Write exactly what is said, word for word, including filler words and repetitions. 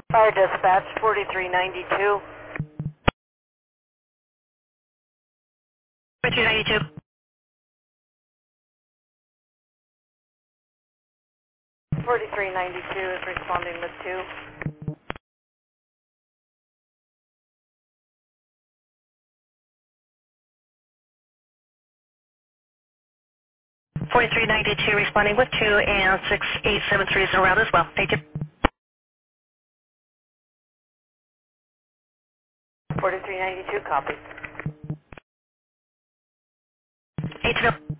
Fire dispatch forty-three ninety-two. forty-three ninety-two. forty-three ninety-two is responding with two. forty-three ninety-two responding with two, and six eight seven three is en route as well. Thank you. forty-three ninety-two, copy. eight zero.